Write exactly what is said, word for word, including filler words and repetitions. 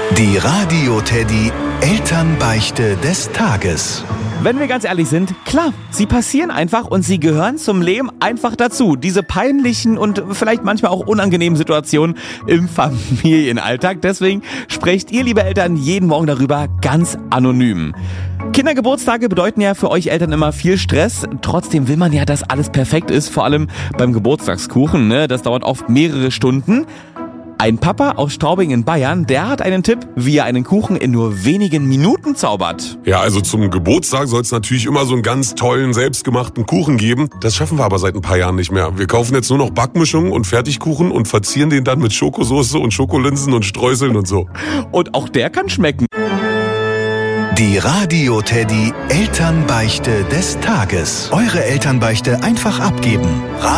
Die Radio Teddy Elternbeichte des Tages. Wenn wir ganz ehrlich sind, klar, sie passieren einfach und sie gehören zum Leben einfach dazu. Diese peinlichen und vielleicht manchmal auch unangenehmen Situationen im Familienalltag. Deswegen sprecht ihr, liebe Eltern, jeden Morgen darüber ganz anonym. Kindergeburtstage bedeuten ja für euch Eltern immer viel Stress. Trotzdem will man ja, dass alles perfekt ist, vor allem beim Geburtstagskuchen, ne? Das dauert oft mehrere Stunden. Ein Papa aus Straubing in Bayern, der hat einen Tipp, wie er einen Kuchen in nur wenigen Minuten zaubert. Ja, also zum Geburtstag soll es natürlich immer so einen ganz tollen, selbstgemachten Kuchen geben. Das schaffen wir aber seit ein paar Jahren nicht mehr. Wir kaufen jetzt nur noch Backmischungen und Fertigkuchen und verzieren den dann mit Schokosauce und Schokolinsen und Streuseln und so. Und auch der kann schmecken. Die Radio Teddy Elternbeichte des Tages. Eure Elternbeichte einfach abgeben.